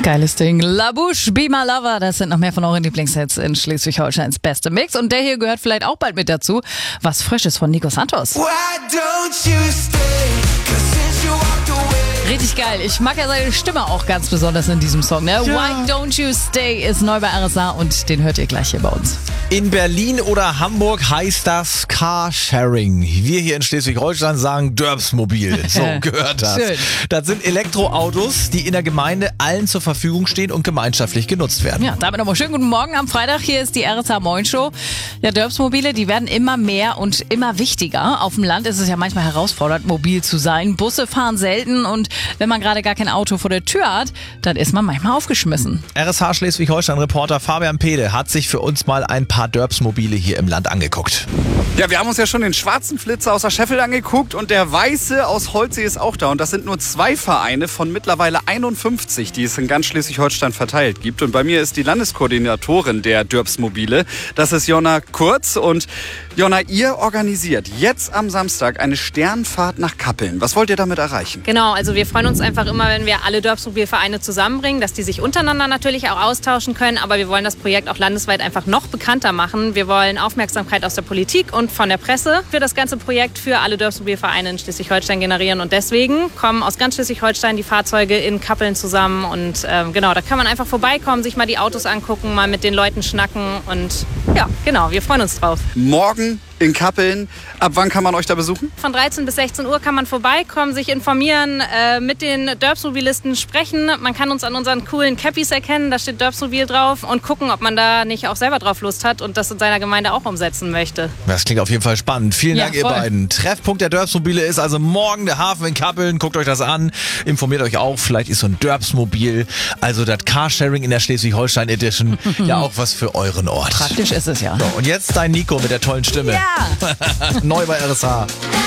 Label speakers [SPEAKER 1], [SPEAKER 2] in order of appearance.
[SPEAKER 1] Geiles Ding. La Bouche, Be My Lover, das sind noch mehr von euren Lieblingshits in Schleswig-Holsteins beste Mix. Und der hier gehört vielleicht auch bald mit dazu. Was Frisches von Nico Santos. Richtig geil. Ich mag ja seine Stimme auch ganz besonders in diesem Song. Ne?
[SPEAKER 2] Ja.
[SPEAKER 1] Why Don't You Stay ist neu bei RSA und den hört ihr gleich hier bei uns.
[SPEAKER 2] In Berlin oder Hamburg heißt das Carsharing. Wir hier in Schleswig-Holstein sagen Dörbsmobil. So gehört das.
[SPEAKER 1] Schön.
[SPEAKER 2] Das sind Elektroautos, die in der Gemeinde allen zur Verfügung stehen und gemeinschaftlich genutzt werden.
[SPEAKER 1] Ja, damit nochmal schönen guten Morgen am Freitag. Hier ist die RSA Moin Show. Ja, Dörbsmobile, die werden immer mehr und immer wichtiger. Auf dem Land ist es ja manchmal herausfordernd, mobil zu sein. Busse fahren selten und wenn man gerade gar kein Auto vor der Tür hat, dann ist man manchmal aufgeschmissen.
[SPEAKER 2] RSH Schleswig-Holstein-Reporter Fabian Pede hat sich für uns mal ein paar Dörbsmobile hier im Land angeguckt.
[SPEAKER 3] Ja, wir haben uns ja schon den schwarzen Flitzer aus der Scheffel angeguckt und der weiße aus Holzsee ist auch da. Und das sind nur 2 Vereine von mittlerweile 51, die es in ganz Schleswig-Holstein verteilt gibt. Und bei mir ist die Landeskoordinatorin der Dörbsmobile. Das ist Jonna Kurz. Und Jonna, ihr organisiert jetzt am Samstag eine Sternfahrt nach Kappeln. Was wollt ihr damit erreichen?
[SPEAKER 4] Genau, also wir freuen uns einfach immer, wenn wir alle Dörbsmobilvereine zusammenbringen, dass die sich untereinander natürlich auch austauschen können. Aber wir wollen das Projekt auch landesweit einfach noch bekannter machen. Wir wollen Aufmerksamkeit aus der Politik und von der Presse für das ganze Projekt für alle Dörbsmobilvereine in Schleswig-Holstein generieren. Und deswegen kommen aus ganz Schleswig-Holstein die Fahrzeuge in Kappeln zusammen. Und genau, da kann man einfach vorbeikommen, sich mal die Autos angucken, mal mit den Leuten schnacken. Und ja, genau, wir freuen uns drauf.
[SPEAKER 3] Morgen in Kappeln. Ab wann kann man euch da besuchen?
[SPEAKER 4] Von 13 bis 16 Uhr kann man vorbeikommen, sich informieren, mit den Dörbsmobilisten sprechen. Man kann uns an unseren coolen Cappies erkennen, da steht Dörbsmobil drauf und gucken, ob man da nicht auch selber drauf Lust hat und das in seiner Gemeinde auch umsetzen möchte.
[SPEAKER 2] Das klingt auf jeden Fall spannend. Vielen Dank, ihr
[SPEAKER 1] voll.
[SPEAKER 2] beiden. Treffpunkt der Dörbsmobile ist also morgen der Hafen in Kappeln. Guckt euch das an, informiert euch auch. Vielleicht ist so ein Dörbsmobil, also das Carsharing in der Schleswig-Holstein Edition, ja auch was für euren Ort.
[SPEAKER 1] Praktisch ist es ja.
[SPEAKER 2] So, und jetzt dein Nico mit der tollen Stimme.
[SPEAKER 1] Ja!
[SPEAKER 2] Neu bei RSH.